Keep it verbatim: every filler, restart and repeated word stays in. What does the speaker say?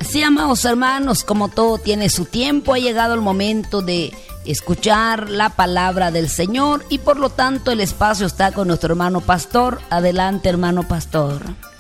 Sí, amados hermanos, como todo tiene su tiempo, ha llegado el momento de escuchar la palabra del Señor y por lo tanto el espacio está con nuestro hermano pastor. Adelante, hermano pastor.